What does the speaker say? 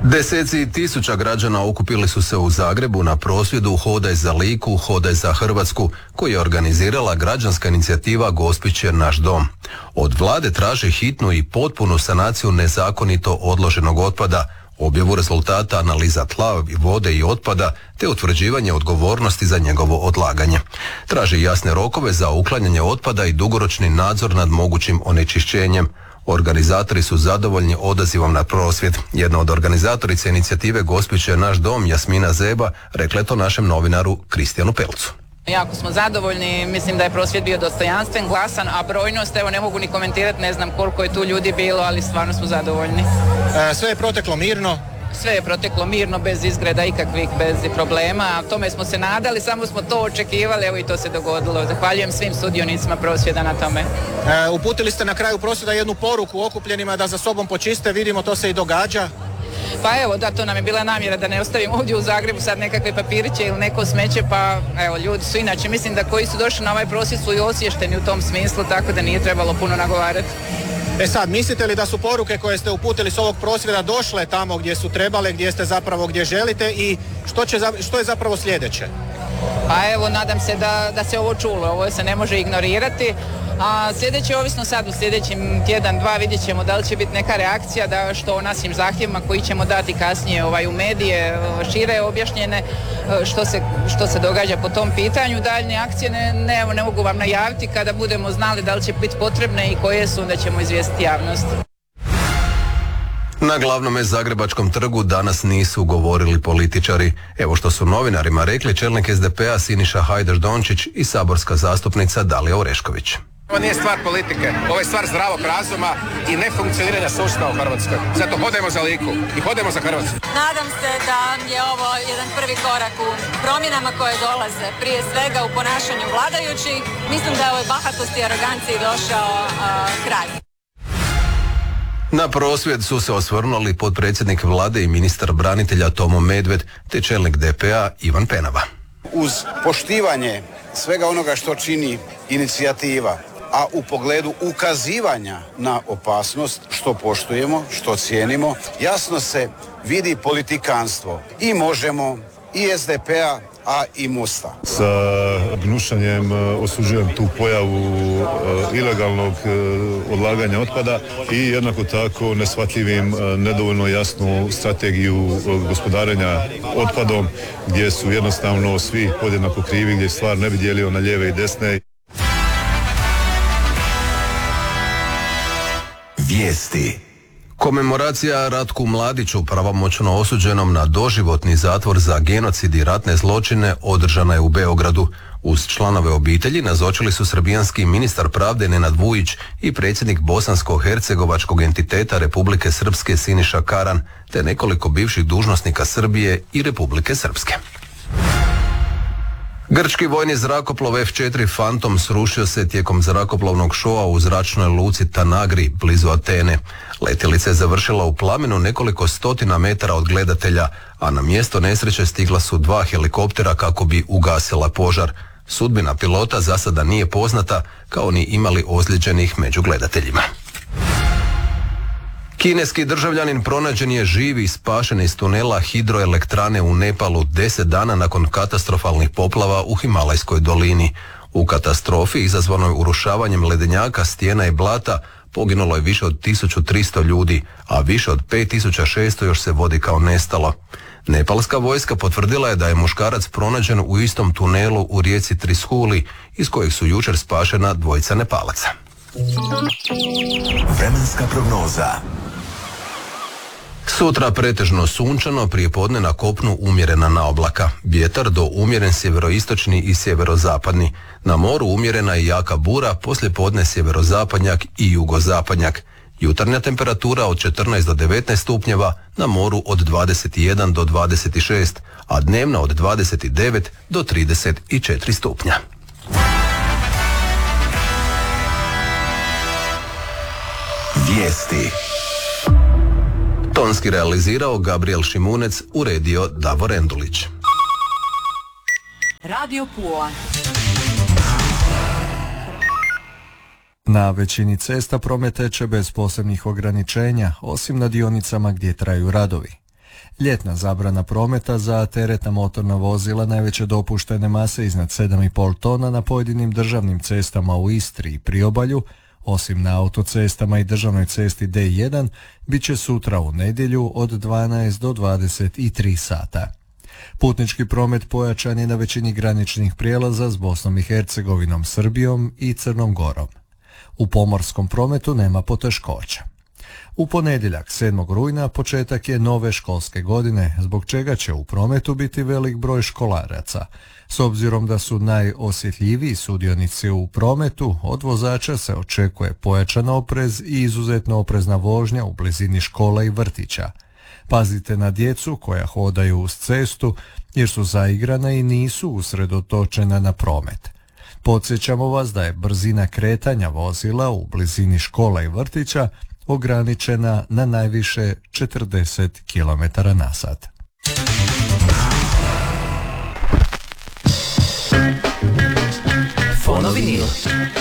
Deseci tisuća građana okupili su se u Zagrebu na prosvjedu Hodaj za Liku, Hodaj za Hrvatsku, koji je organizirala građanska inicijativa Gospić je naš dom. Od vlade traže hitnu i potpunu sanaciju nezakonito odloženog otpada, objavu rezultata analiza tla, vode i otpada, te utvrđivanje odgovornosti za njegovo odlaganje. Traže jasne rokove za uklanjanje otpada i dugoročni nadzor nad mogućim onečišćenjem. Organizatori su zadovoljni odazivom na prosvjed. Jedna od organizatorica inicijative Gospić je naš dom, Jasmina Zeba, rekla je to našem novinaru Kristijanu Pelcu. Jako smo zadovoljni, mislim da je prosvjed bio dostojanstven, glasan, a brojnost, evo ne mogu ni komentirati, ne znam koliko je tu ljudi bilo, ali stvarno smo zadovoljni. Sve je proteklo mirno? Sve je proteklo mirno, bez izgreda ikakvih, bez problema, a tome smo se nadali, samo smo to očekivali, evo i to se dogodilo. Zahvaljujem svim sudionicima prosvjeda na tome. Uputili ste na kraju prosvjeda jednu poruku okupljenima da za sobom počiste, vidimo to se i događa. Pa evo, da, to nam je bila namjera da ne ostavimo ovdje u Zagrebu sad nekakve papiriće ili neko smeće, pa evo, ljudi su inače, mislim da koji su došli na ovaj prosvjed su i osviješteni u tom smislu, tako da nije trebalo puno nagovarati. Sad, mislite li da su poruke koje ste uputili s ovog prosvjeda došle tamo gdje su trebale, gdje ste zapravo gdje želite i što je zapravo sljedeće? Pa evo, nadam se da se ovo čulo, ovo se ne može ignorirati, a sljedeće, ovisno sad u sljedećim tjedan, dva, vidjet ćemo da li će biti neka reakcija da što o našim zahtjevima koji ćemo dati kasnije u medije šire objašnjene što se događa po tom pitanju. Daljnje akcije ne mogu vam najaviti, kada budemo znali da li će biti potrebne i koje su, onda ćemo izvijestiti javnost. Na glavnome Zagrebačkom trgu danas nisu govorili političari. Evo što su novinarima rekli čelnik SDP-a Siniša Hajdaš Dončić i saborska zastupnica Dalija Orešković. Ovo nije stvar politike, ovo je stvar zdravog razuma i nefunkcioniranja sustava u Hrvatskoj. Zato hodajmo za Liku i hodajmo za Hrvatsku. Nadam se da je ovo jedan prvi korak u promjenama koje dolaze, prije svega u ponašanju vladajućih. Mislim da je ovoj bahatosti i aroganciji došao kraj. Na prosvjed su se osvrnuli potpredsjednik vlade i ministar branitelja Tomo Medved te čelnik DP-a Ivan Penava. Uz poštivanje svega onoga što čini inicijativa, a u pogledu ukazivanja na opasnost, što poštujemo, što cijenimo, jasno se vidi politikanstvo i Možemo, i SDP-a, a i Mosta. Sa gnušanjem osuđujem tu pojavu ilegalnog odlaganja otpada i jednako tako neshvatljivim nedovoljno jasnu strategiju gospodarenja otpadom gdje su jednostavno svi podjednako krivi, gdje stvar ne bi dijelio na lijeve i desne. Vijesti. Komemoracija Ratku Mladiću, pravomoćno osuđenom na doživotni zatvor za genocid i ratne zločine, održana je u Beogradu. Uz članove obitelji nazočili su srbijanski ministar pravde Nenad Vujić i predsjednik bosansko-hercegovačkog entiteta Republike Srpske Siniša Karan, te nekoliko bivših dužnosnika Srbije i Republike Srpske. Grčki vojni zrakoplov F4 Phantom srušio se tijekom zrakoplovnog šoa u zračnoj luci Tanagri blizu Atene. Letjelica je završila u plamenu nekoliko stotina metara od gledatelja, a na mjesto nesreće stigla su 2 helikoptera kako bi ugasila požar. Sudbina pilota za sada nije poznata, kao ni imali ozlijeđenih među gledateljima. Kineski državljanin pronađen je živ i spašen iz tunela hidroelektrane u Nepalu 10 dana nakon katastrofalnih poplava u Himalajskoj dolini. U katastrofi izazvanoj urušavanjem ledenjaka, stijena i blata poginulo je više od 1300 ljudi, a više od 5600 još se vodi kao nestalo. Nepalska vojska potvrdila je da je muškarac pronađen u istom tunelu u rijeci Trishuli, iz kojeg su jučer spašena 2 Nepalaca. Vremenska prognoza. Sutra pretežno sunčano, prijepodne na kopnu umjerena naoblaka. Vjetar do umjeren sjeveroistočni i sjeverozapadni. Na moru umjerena i jaka bura, poslijepodne sjeverozapadnjak i jugozapadnjak. Jutarnja temperatura od 14 do 19 stupnjeva, na moru od 21 do 26, a dnevna od 29 do 34 stupnja. Vijesti. Tonski realizirao Gabriel Šimunec, uredio Davor Endulić. Radio Pula. Na većini cesta promet teče bez posebnih ograničenja, osim na dionicama gdje traju radovi. Ljetna zabrana prometa za teretna motorna vozila najveće dopuštene mase iznad 7,5 tona na pojedinim državnim cestama u Istri i Priobalju, osim na autocestama i državnoj cesti D1, bit će sutra u nedjelju od 12 do 23 sata. Putnički promet pojačan je na većini graničnih prijelaza s Bosnom i Hercegovinom, Srbijom i Crnom Gorom. U pomorskom prometu nema poteškoća. U ponedjeljak 7. rujna početak je nove školske godine, zbog čega će u prometu biti velik broj školaraca. S obzirom da su najosjetljiviji sudionici u prometu, od vozača se očekuje pojačan oprez i izuzetno oprezna vožnja u blizini škola i vrtića. Pazite na djecu koja hodaju uz cestu jer su zaigrana i nisu usredotočena na promet. Podsjećamo vas da je brzina kretanja vozila u blizini škola i vrtića ograničena na najviše 40 km/h. Fonovinil.